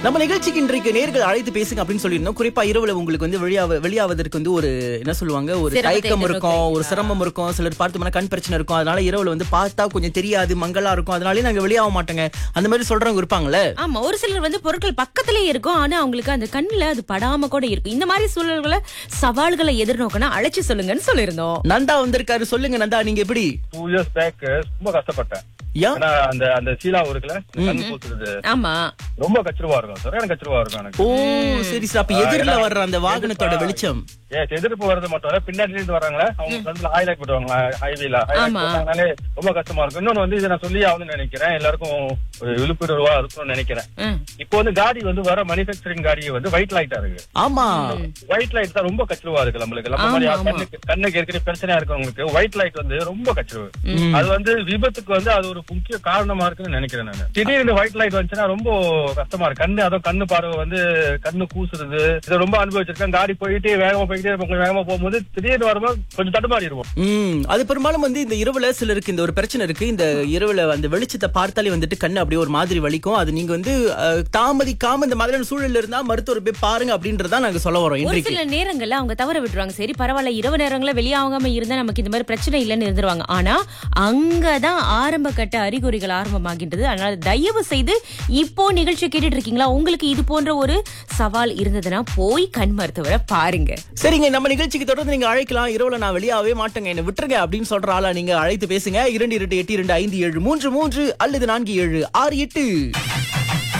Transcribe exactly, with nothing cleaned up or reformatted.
நம்ம நிகழ்ச்சிக்கு இன்றைக்கு நேர்கள் அழைத்து பேசுங்க அப்படின்னு சொல்லியிருந்தோம். குறிப்பா இரவுல உங்களுக்கு வந்து வெளியாவ வெளியாவதற்கு வந்து ஒரு என்ன சொல்லுவாங்க, ஒரு தயக்கம் இருக்கும், ஒரு சிரமம் இருக்கும். சிலர் பார்த்தோம்னா கண் பிரச்சனை இருக்கும். அதனால இரவுல வந்து பார்த்தா கொஞ்சம் தெரியாது, மங்களா இருக்கும், அதனாலே நாங்க வெளியாக மாட்டோங்க அந்த மாதிரி சொல்றவங்க இருப்பாங்கல்ல. ஆமா, ஒரு சிலர் வந்து பொருட்கள் பக்கத்திலேயே இருக்கும், ஆனா அவங்களுக்கு அந்த கண்ணுல அது படாம கூட இருக்கும். இந்த மாதிரி சூழல்களை சவால்களை எதிர்நோக்கணும், அழைச்சு சொல்லுங்கன்னு சொல்லியிருந்தோம். நந்தா வந்திருக்காரு. சொல்லுங்க நந்தா, நீங்க எப்படி? டூ இயர்ஸ் பேக் ரொம்ப கஷ்டப்பட்டேன். ஏன்னா அந்த அந்த சீலா இருக்குல்ல, கண்ணு பூசுறது ஆமா, ரொம்ப கச்சிருவா இருக்கும். சரியான கச்சிருவா இருக்கும் எனக்கு. ஓ சரி சார். அப்ப எதிரில வர்ற அந்த வாகனத்தோட வெளிச்சம் ஏ எதிர்ப்பு வர்றது மட்டும் இல்ல, பின்னாடி இருந்து வராங்களே அவங்க கண்ணுல ஹைலைட் பண்ணுவாங்களா, ஹைவேல ஹைலைட் ரொம்ப கஷ்டமா இருக்கும். இன்னொன்னு வந்து இதை நான் சொல்லி ஆகுதுன்னு நினைக்கிறேன், எல்லாருக்கும் ஒரு விழுப்புணர்வா இருக்கும்னு நினைக்கிறேன். இப்போ வந்து காடி வந்து வர மேனுஃபேக்சரிங் காடி வந்து ஒயிட் லைட்டா இருக்கு. ஆமா, ஒயிட் லைட் தான் ரொம்ப கச்சிருவா இருக்கு நம்மளுக்கு. நம்ம மாதிரி கண்ணுக்கு கண்ணுக்கு ஏற்கனவே பிரச்சனையா இருக்கவங்களுக்கு ஒயிட் லைட் வந்து ரொம்ப கச்சிருவு. அது வந்து விபத்துக்கு வந்து அது ஒரு முக்கிய காரணமா இருக்குன்னு நினைக்கிறேன் நான். திடீர்னு ஒயிட் லைட் வந்துச்சுன்னா ரொம்ப கஷ்டமா இருக்கு. கண்ணு அதுவும் கண்ணு பார்வை வந்து கண்ணு கூசுறது, இதை ரொம்ப அனுபவிச்சிருக்கேன். காடி போயிட்டு வேகமா போயிட்டே கொஞ்சம் வேகமா போகும்போது திடீர்னு வரும்போது கொஞ்சம் தடுமாறிடுவோம். ம் அது பெரும்பாலும் வந்து இந்த இரவுல சிலருக்கு இந்த ஒரு பிரச்சனை இருக்கு. இந்த இரவுல அந்த வெளிச்சத்தை பார்த்தாலே வந்துட்டு கண்ணு அப்படியே ஒரு மாதிரி வலிக்கும். அது நீங்க வந்து தாமதிக்காம இந்த மாதிரியான சூழல்ல இருந்தா மருத்துவர் போய் பாருங்க அப்படின்றத நாங்க சொல்ல வரோம். ஒரு சில நேரங்கள்ல அவங்க தவற விட்டுருவாங்க. சரி பரவாயில்ல, இரவு நேரங்கள வெளியாகாம இருந்தா நமக்கு இந்த மாதிரி பிரச்சனை இல்லைன்னு இருந்துருவாங்க. ஆனா அங்கதான் ஆரம்ப கட்ட அறிகுறிகள் ஆரம்பமாகின்றது. அதனால தயவு செய்து இப்போ நிகழ்ச்சி கேட்டுட்டு இருக்கீங்களா, உங்களுக்கு இது போன்ற ஒரு சவால் இருந்ததுன்னா போய் கண் மருத்துவரை பாருங்க. சரிங்க, நம்ம நிகழ்ச்சிக்கு தொடர்ந்து நீங்க அழைக்கலாம். இரவுல நான் வெளியாகவே மாட்டேங்க, என்ன விட்டுருங்க அப்படின்னு சொல்ற ஆளா நீங்க அழைத்து பேசுங்க. இரண்டு இரண்டு எட்டு இரண்டு ஐந்து ஏழு மூன்று மூன்று அல்லது நான்கு ஏழு ஆறு எட்டு.